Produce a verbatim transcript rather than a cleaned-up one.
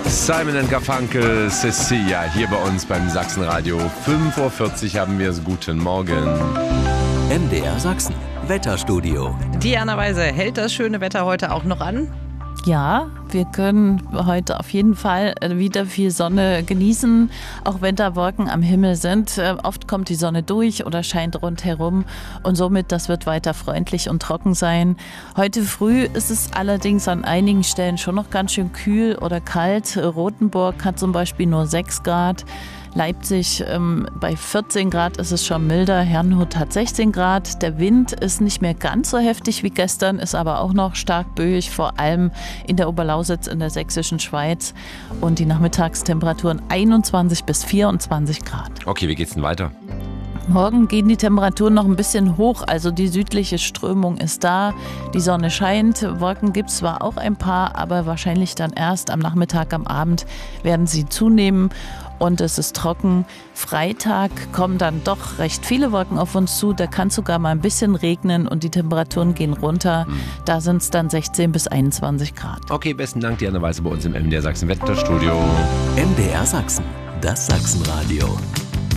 Simon and Garfunkel, Cecilia, hier bei uns beim Sachsenradio. fünf Uhr vierzig haben wir es. Guten Morgen. M D R Sachsen, Wetterstudio. Diana Weise, hält das schöne Wetter heute auch noch an? Ja, wir können heute auf jeden Fall wieder viel Sonne genießen, auch wenn da Wolken am Himmel sind. Oft kommt die Sonne durch oder scheint rundherum und somit, das wird weiter freundlich und trocken sein. Heute früh ist es allerdings an einigen Stellen schon noch ganz schön kühl oder kalt. Rothenburg hat zum Beispiel nur sechs Grad. Leipzig ähm, bei vierzehn Grad ist es schon milder, Herrnhut hat sechzehn Grad. Der Wind ist nicht mehr ganz so heftig wie gestern, ist aber auch noch stark böig, vor allem in der Oberlausitz in der sächsischen Schweiz. Und die Nachmittagstemperaturen einundzwanzig bis vierundzwanzig Grad. Okay, wie geht's denn weiter? Morgen gehen die Temperaturen noch ein bisschen hoch, also die südliche Strömung ist da, die Sonne scheint, Wolken gibt es zwar auch ein paar, aber wahrscheinlich dann erst am Nachmittag, am Abend werden sie zunehmen und es ist trocken. Freitag kommen dann doch recht viele Wolken auf uns zu, da kann sogar mal ein bisschen regnen und die Temperaturen gehen runter, mhm. Da sind es dann sechzehn bis einundzwanzig Grad. Okay, besten Dank, Diana Weise bei uns im M D R Sachsen Wetterstudio. M D R Sachsen, das Sachsenradio.